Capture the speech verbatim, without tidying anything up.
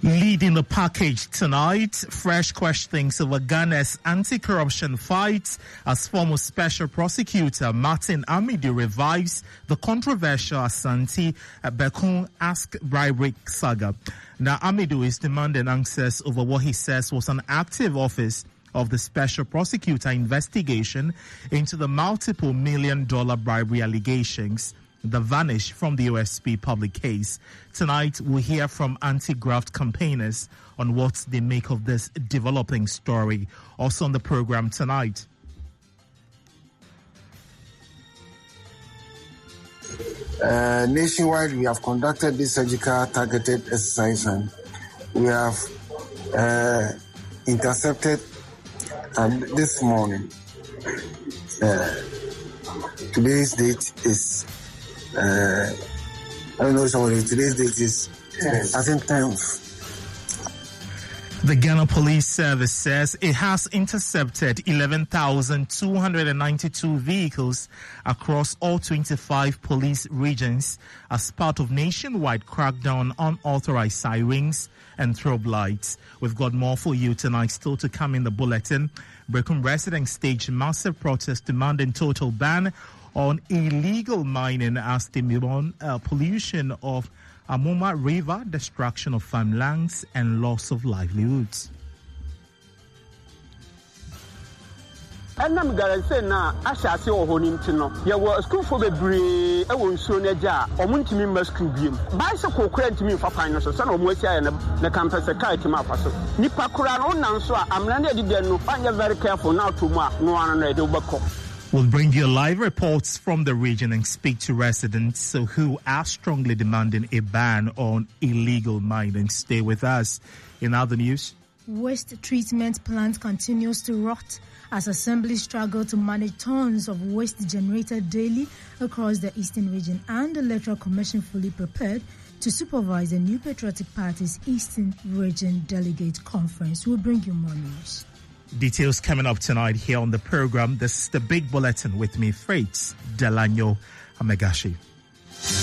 Leading the package tonight, fresh questions over Ghana's anti-corruption fight as former Special Prosecutor Martin Amidu revives the controversial Asante Bekun Ask bribery saga. Now, Amidu is demanding answers over what he says was an active office of the Special Prosecutor investigation into the multiple million dollar bribery allegations that vanished from the O S P public case. Tonight, we'll hear from anti-graft campaigners on what they make of this developing story. Also on the program tonight, uh, nationwide, we have conducted this surgical targeted exercise and we have uh, intercepted and this morning. Uh, today's date is Uh, I don't know somebody. Today's date is, I think, tenth. The Ghana Police Service says it has intercepted eleven thousand two hundred ninety-two vehicles across all twenty-five police regions as part of nationwide crackdown on unauthorized sirens and strobe lights. We've got more for you tonight, still to come in the bulletin. Berekum residents staged massive protest demanding total ban on illegal mining as they move on uh, pollution of Amoma River, destruction of farmlands, and loss of livelihoods. Enam garanse na ahyase wo honim ti no ye wo school for bebre e wo nsuo na ja omuntimi ma school biem bicycle kura ntimi fa pan no so na omo asia na na campus kai ti ma fa so nipa kura no nan so a amna na edide no anya very careful na to mu a no an na ede obako. We'll bring you live reports from the region and speak to residents who are strongly demanding a ban on illegal mining. Stay with us. In other news, waste treatment plant continues to rot as assemblies struggle to manage tons of waste generated daily across the eastern region, and the Electoral Commission fully prepared to supervise the New Patriotic Party's Eastern Region Delegate Conference. We'll bring you more news. Details coming up tonight here on the program. This is the Big Bulletin with me, Freights Delano Amegashi.